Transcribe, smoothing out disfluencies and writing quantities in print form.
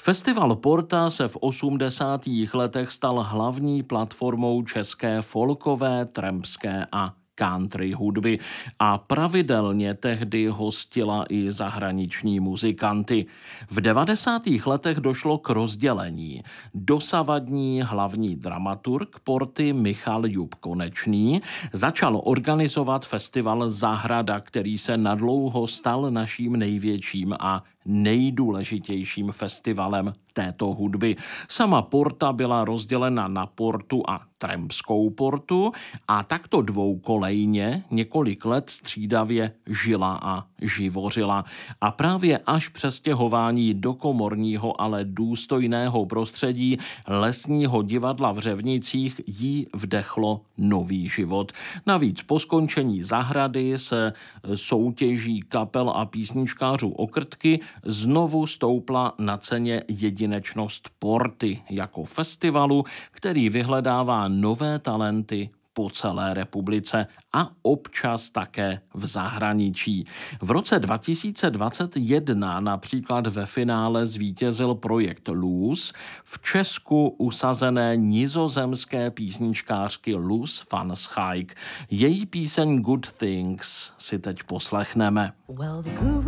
Festival Porta se v 80. letech stal hlavní platformou české folkové, trampské a country hudby a pravidelně tehdy hostila i zahraniční muzikanty. V 90. letech došlo k rozdělení. Dosavadní hlavní dramaturg Porty Michal Jub Konečný začal organizovat festival Zahrada, který se nadlouho stal naším největším a nejdůležitějším festivalem této hudby. Sama Porta byla rozdělena na Portu a trampskou Portu a takto dvoukolejně několik let střídavě žila a živořila. A právě až přestěhování do komorního, ale důstojného prostředí lesního divadla v Řevnicích jí vdechlo nový život. Navíc po skončení Zahrady se soutěží kapel a písničkářů o krtky znovu stoupla na ceně jedinečnost Porty jako festivalu, který vyhledává nové talenty po celé republice a občas také v zahraničí. V roce 2021 například ve finále zvítězil projekt Loes, v Česku usazené nizozemské písničkářky Loes van Schaik. Její píseň Good Things si teď poslechneme.